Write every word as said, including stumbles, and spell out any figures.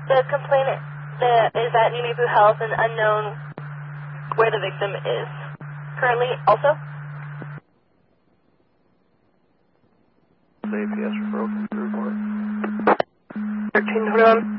The complainant uh, is at New Mebu Health and unknown where the victim is. Currently, also? A P S referral from three one. thirteen twenty-one.